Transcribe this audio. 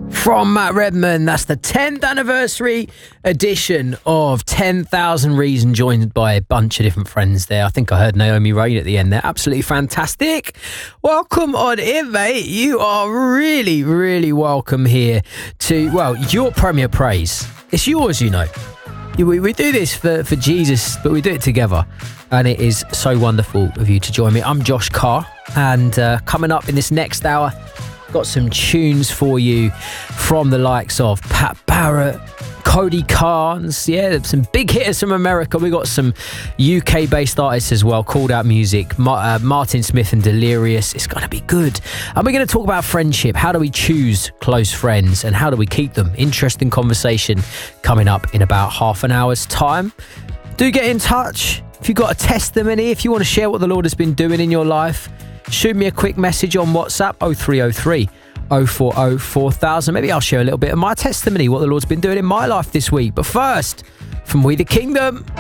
From Matt Redman, that's the 10th anniversary edition of 10,000 Reasons, joined by a bunch of different friends there. I think I heard Naomi Rain at the end there. Absolutely fantastic. Welcome on in, mate. You are really, really welcome here to, well, your Premier Praise. It's yours, you know. We do this for Jesus, but we do it together. And it is so wonderful of you to join me. I'm Josh Carr, and coming up in this next hour, got some tunes for you from the likes of Pat Barrett, Cody Carnes, some big hitters from America. We got some UK-based artists as well, Called Out Music, Martin Smith and Delirious. It's going to be good. And we're going to talk about friendship. How do we choose close friends and how do we keep them? Interesting conversation coming up in about half an hour's time. Do get in touch. If you've got a testimony, if you want to share what the Lord has been doing in your life, shoot me a quick message on WhatsApp, 0303 040 4000. Maybe I'll share a little bit of my testimony, what the Lord's been doing in my life this week. But first, from We the Kingdom.